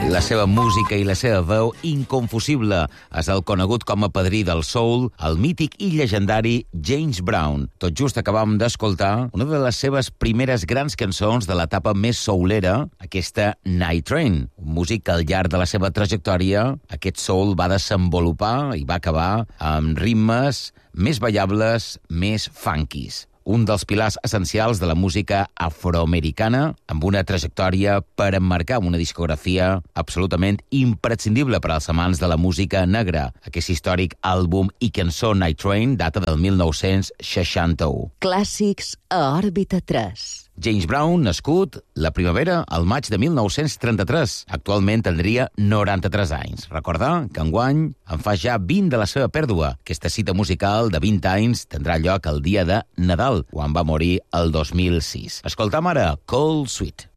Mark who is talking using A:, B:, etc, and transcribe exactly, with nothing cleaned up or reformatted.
A: La seva música i la seva veu inconfusible és el conegut com a padrí del soul, el mític i llegendari James Brown. Tot just acabàvem d'escoltar una de les seves primeres grans cançons de l'etapa més soulera, aquesta Night Train, un músic que al llarg de la seva trajectòria aquest soul va desenvolupar i va acabar amb ritmes més ballables, més funkis. Un dels pilars essencials de la música afroamericana, amb una trajectòria per emmarcar una discografia absolutament imprescindible per als amants de la música negra. Aquest històric àlbum i cançó Night Train data del mil nou-cents seixanta-u.
B: Clàssics a òrbita tres.
A: James Brown, nascut la primavera al maig de mil nou-cents trenta-tres. Actualment tindria noranta-tres anys. Recordar que enguany en fa ja vint de la seva pèrdua. Aquesta cita musical de vint anys tindrà lloc el dia de Nadal, quan va morir el dos mil sis. Escoltam ara Cold Sweet.